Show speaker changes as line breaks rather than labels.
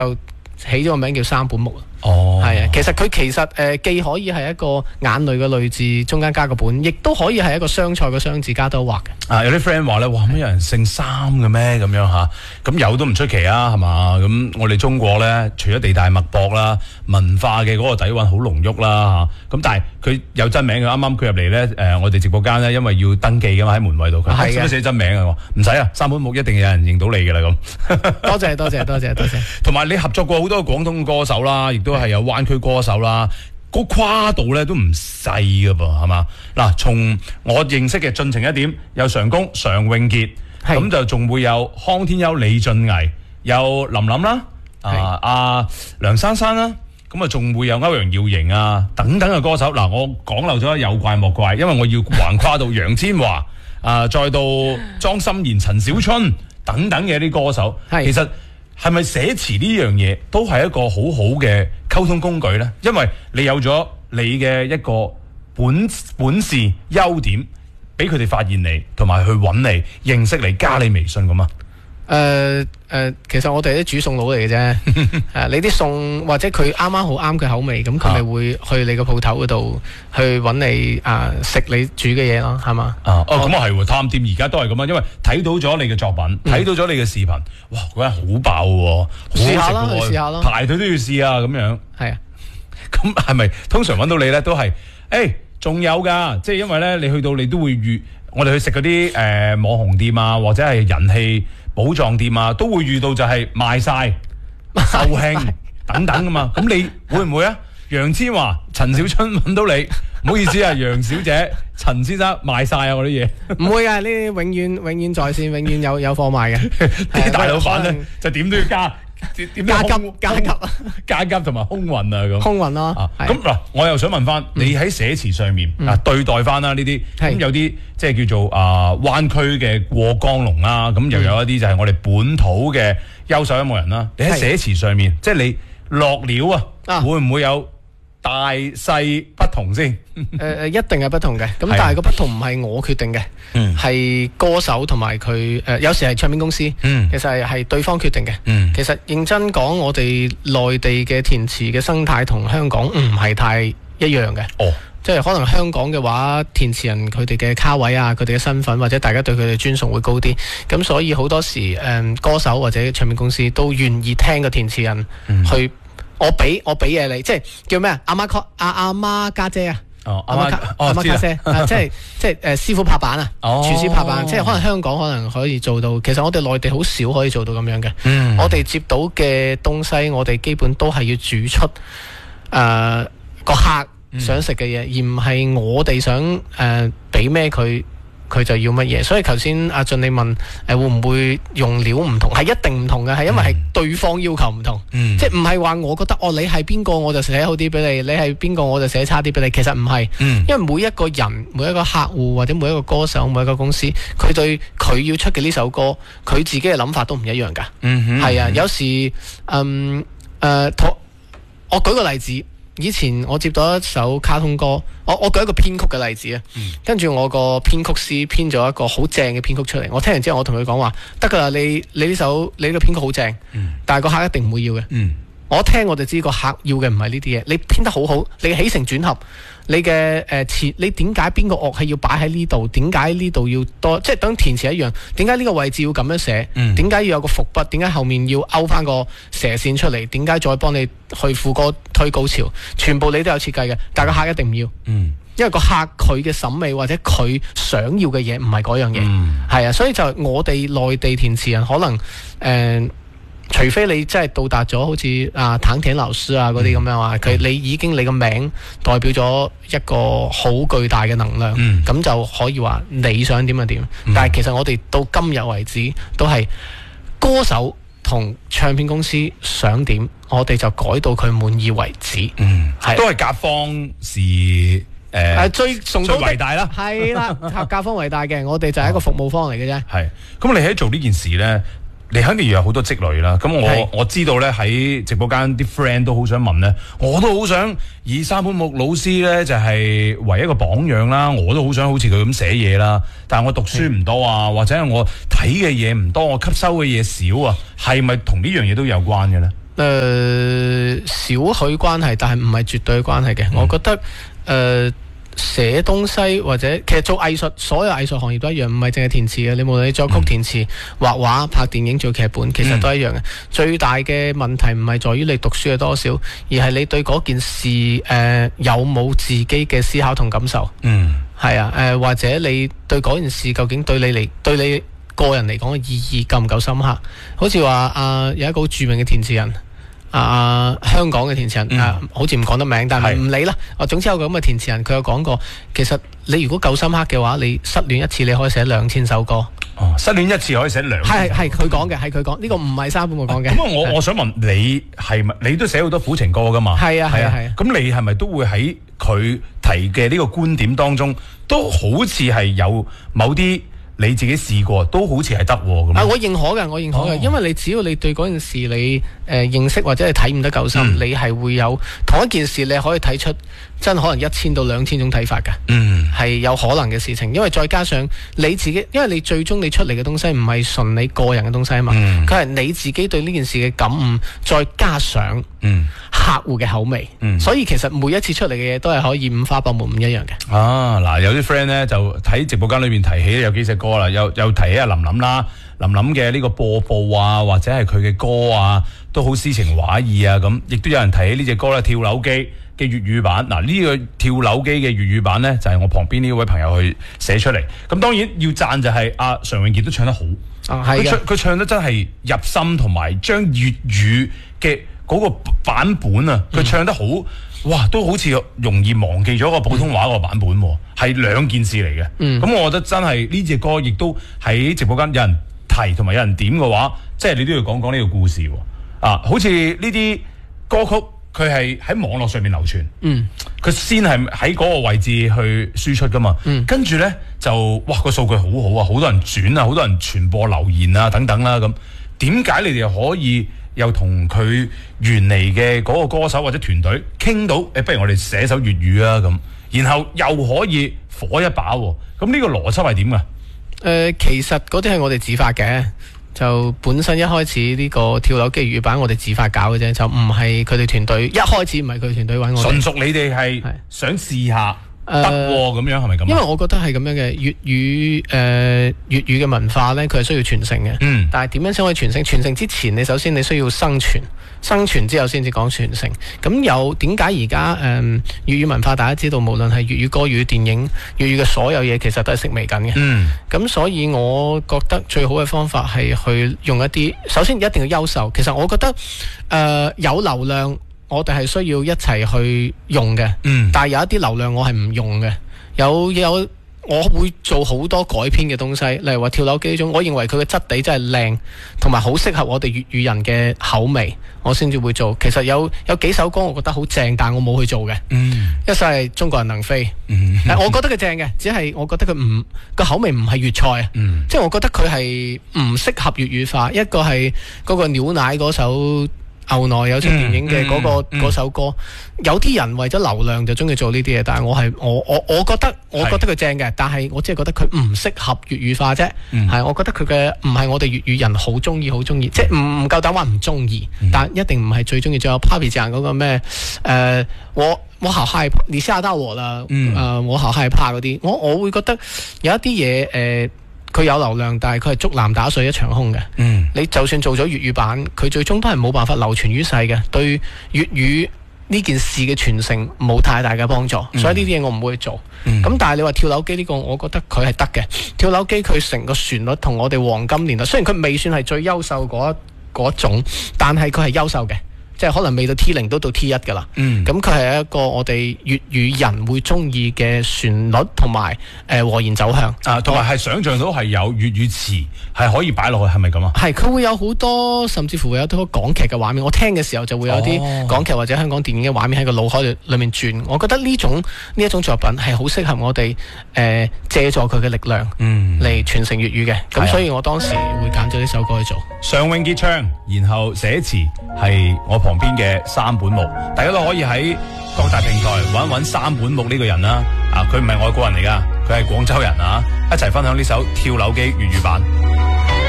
就起咗個名叫三本木。
係
啊，其實既可以係一個眼淚嘅淚字，中間加個本，亦都可以係一個雙菜嘅雙字加多畫嘅。
有啲 friend 話咧，哇，乜有人姓三嘅咩咁樣嚇？咁有都唔出奇啊，係嘛？咁我哋中國咧，除咗地大物博啦，文化嘅嗰個底蘊好濃郁啦嚇。咁但係佢有真名嘅，啱啱佢入嚟咧，我哋直播間咧，因為要登記㗎嘛，喺門衞度，佢使唔使寫真名啊？唔使啊，三本木一定有人認到你㗎啦咁。多謝。同埋你合作過好多廣東歌手啦，亦都係有灣區歌手啦，個跨度咧都唔細噶噃，係嘛？嗱，從我認識嘅進程一點，有常工常永傑，咁就仲會有康天庥李俊毅，有林林啦，阿梁珊珊啦，咁啊仲會有歐陽耀瑩啊等等嘅歌手。嗱，我講漏咗有怪莫怪，因為我要橫跨到楊千嬅再到莊心妍、陳小春等等嘅啲歌手，其實。係咪寫詞呢樣嘢都係一個好好嘅溝通工具呢？因為你有咗你嘅一個本事優點，俾佢哋發現你，同埋去揾你、認識你、加你微信咁啊。
其實我哋啲煮餸佬嚟嘅啫。你啲餸或者佢啱啱好啱佢口味，咁佢咪會去你個鋪頭嗰度去揾你食你煮嘅嘢咯，係嘛？
咁啊係喎，探店而家都係咁啊，因為睇到咗你嘅作品，睇到咗你嘅視頻，哇，嗰間好爆喎，
試下啦，試下咯，
排隊都要試啊，咁樣。
係啊，
咁係咪通常揾到你咧都係？仲有㗎，即係因為咧，你去到你都會我哋去食嗰啲網紅店啊，或者係人氣寶藏店啊，都會遇到就係賣晒、售罄等等噶嘛。咁你會唔會啊？楊千嬅、陳小春揾到你，唔好意思啊，楊小姐、陳先生賣晒啊！嗰啲嘢
唔會啊，呢啲永遠在線，永遠有貨賣嘅。
啲大老闆咧就點都要加急同埋空運啊咁。
空運咯。
咁嗱，我又想問翻你喺寫詞上面對待翻啦呢啲，咁有啲即係叫做灣區嘅過江龍啦，咁又有一啲就係我哋本土嘅優秀音樂人啦。你喺寫詞上面，即係你落料會唔會有大細不同先？
一定係不同嘅，咁但係個不同唔係我決定嘅，係歌手同埋佢有時係唱片公司，其實係對方決定嘅。其實認真講，我哋內地嘅填詞嘅生態同香港唔係太一樣嘅。即係可能香港嘅話，填詞人佢哋嘅卡位啊，佢哋嘅身份或者大家對佢哋尊崇會高啲，咁所以好多時歌手或者唱片公司都願意聽個填詞人去。我俾嘢你，即係叫咩啊？阿媽家姐啊！阿媽家姐，即係師傅拍板啊！廚師拍板，即係可能香港可能可以做到，其實我哋內地好少可以做到咁樣嘅。我哋接到嘅東西，我哋基本都係要煮出個客想食嘅嘢，而唔係我哋想俾咩佢就要乜嘢。所以頭先阿俊你問會唔會用料唔同，係一定唔同嘅，係因為係對方要求唔同，即係唔係話我覺得你係邊個我就寫好啲俾你，你係邊個我就寫差啲俾你。其實唔係，因為每一個人、每一個客戶或者每一個歌手、每一個公司，佢對佢要出嘅呢首歌，佢自己嘅諗法都唔一樣㗎。係啊，有時我舉個例子。以前我接到一首卡通歌，我舉一個編曲嘅例子啊，跟住我個編曲師編咗一個好正嘅編曲出嚟，我聽完之後我同佢講話，得㗎啦，你呢首你呢個編曲好正，但係個客一定唔會要嘅。我聽我就知個客要嘅唔係呢啲嘢，你編得好好，你起承轉合，你嘅你點解邊個樂器要擺喺呢度？點解呢度要多？即係等填詞一樣，點解呢個位置要咁樣寫？點解要有個伏筆？點解後面要勾翻個蛇線出嚟？點解再幫你去副歌推高潮？全部你都有設計嘅，但係個客一定唔要，因為個客佢嘅審美或者佢想要嘅嘢唔係嗰樣嘢，係啊，所以就我哋內地填詞人可能除非你真係到達咗好似譚田老師啊嗰啲咁樣話，你已經你個名代表咗一個好巨大嘅能量，咁就可以話你想點就點。但係其實我哋到今日為止都係歌手同唱片公司想點，我哋就改到佢滿意為止。
都係甲方
最
偉大啦，
係啦，甲方偉大嘅，我哋就係一個服務方嚟嘅啫。
係，咁你喺做呢件事呢？你肯定要有好多積累啦，咁我知道咧喺直播間啲 friend 都好想問咧，我都好想以三本木老師咧就係為一個榜樣啦，我都好想好似佢咁寫嘢啦，但係我讀書唔多啊，或者係我睇嘅嘢唔多，我吸收嘅嘢少啊，係咪同呢樣嘢都有關嘅咧？
少許關係，但係唔係絕對關係嘅。我覺得寫東西或者其實做藝術，所有藝術行業都一樣，唔係淨係填詞嘅。你無論你作曲、填詞、畫畫、拍電影、做劇本，其實都一樣嘅。最大嘅問題唔係在於你讀書嘅多少，而係你對嗰件事有冇自己嘅思考同感受。係啊，或者你對嗰件事究竟對你個人嚟講嘅意義夠唔夠深刻？好似話有一個好著名嘅填詞人。香港嘅填詞人好似唔講得名，但係唔理啦。總之有個咁嘅填詞人，佢有講過，其實你如果夠深刻嘅話，你失戀一次你可以寫2000首歌。
失戀一次可以寫2000。
係佢講嘅，係佢講，呢個唔係三本我講嘅。
咁我想問你係咪你都寫好多苦情歌噶嘛？係啊。咁你係咪都會喺佢提嘅呢個觀點當中，都好似係有某啲你自己試過，都好似係得咁。
我認可嘅，因為你只要你對嗰件事你認識或者係體悟得夠深，你係會有同一件事你可以睇出真可能1000到2000種睇法㗎。係有可能嘅事情，因為再加上你自己，因為你最終你出嚟嘅東西唔係純你個人嘅東西啊嘛，佢係你自己對呢件事嘅感悟，再加上客戶嘅口味，所以其實每一次出嚟嘅嘢都係可以五花八門唔一樣嘅。
嗱，有啲 friend 咧就喺直播間裏邊提起有幾隻歌啦，又提起阿林琳啦，林琳嘅呢個播報啊，或者係佢嘅歌啊，都好詩情畫意啊咁，亦都有人提起呢隻歌咧，跳樓機嘅粵語版。嗱，呢個跳樓機嘅粵語版呢，就係我旁邊呢位朋友去寫出嚟。咁當然要讚就係阿常永傑都唱得好，佢唱得真係入心，同埋將粵語嘅嗰個版本啊，佢唱得好，哇，都好似容易忘記咗個普通話個版本，係兩件事嚟嘅。咁我覺得真係呢隻歌亦都喺直播間有人提同埋有人點嘅話，即係你都要講講呢個故事。好似呢啲歌曲。佢係喺網絡上面流傳，佢先係喺嗰個位置去輸出噶嘛，跟住呢，就個數據好好啊，好多人轉啊，好多人傳播留言啊等等啦咁。點解你哋又可以又同佢原嚟嘅嗰個歌手或者團隊傾到？不如我哋寫首粵語啊咁，然後又可以火一把喎。咁呢個邏輯係點噶？
其實嗰啲係我哋自發嘅。就本身一開始呢個跳樓機粵語版我哋自發搞嘅啫，就唔係佢哋團隊，一開始唔係佢哋團隊揾我哋。純屬你哋係想試下得咁樣係咪咁？因為我覺得係咁樣嘅，粵語嘅文化呢，佢係需要傳承嘅。但係點樣先可以傳承？傳承之前，你首先你需要生存，生存之後先至講傳承。咁有點解而家粵語文化大家知道，無論係粵語歌、粵語電影、粵語嘅所有嘢，其實都係式微緊嘅。咁所以我覺得最好嘅方法係去用一啲，首先一定要優秀。其實我覺得有流量，我哋係需要一齊去用嘅。但係有一啲流量我係唔用嘅。我會做好多改編嘅東西，例如話跳樓機呢種，我認為佢嘅質地真係靚，同埋好適合我哋粵語人嘅口味，我先至會做。其實有幾首歌我覺得好正，但我冇去做嘅。一首係中國人能飛，我覺得佢正嘅，只係我覺得佢個口味唔係粵菜，即係我覺得佢係唔適合粵語化。一個係嗰個鳥奶嗰首牛奶有出電影嘅嗰首歌，有啲人為咗流量就中意做呢啲嘢，但係我覺得佢正嘅，但係我只係覺得佢唔適合粵語化啫。係，我覺得佢嘅唔係我哋粵語人好中意，即係唔夠膽話唔中意，但一定唔係最中意。仲有 Papi 醬嗰個咩我好害怕，你嚇到我啦，我好害怕嗰啲，我會覺得有一啲嘢佢有流量，但係佢係竹籃打水一場空嘅。你就算做咗粵語版，佢最終都係冇辦法流傳於世嘅，對粵語呢件事嘅傳承冇太大嘅幫助。所以呢啲嘢我唔會去做。咁但係你話跳樓機呢個，我覺得佢係得嘅。跳樓機佢成個旋律同我哋黃金年代，雖然佢未算係最優秀嗰種，但係佢係優秀嘅。即係可能未到 T0 都到 T1 㗎啦。咁佢係一個我哋粵語人會中意嘅旋律同埋和弦走向同埋係想像到係有粵語詞係可以擺落去，係咪咁啊？係，佢會有好多，甚至乎會有好多港劇嘅畫面。我聽嘅時候就會有啲港劇或者香港電影嘅畫面喺個腦海裏面轉。我覺得呢一種作品係好適合我哋借助佢嘅力量嚟傳承粵語嘅。咁所以我當時會揀咗呢首歌去做。常永傑唱，然後寫詞係我旁邊嘅三本木，大家都可以喺各大平台揾三本木呢個人啦。佢唔係外國人嚟噶，佢係廣州人啊！一齊分享呢首跳樓機粵語版。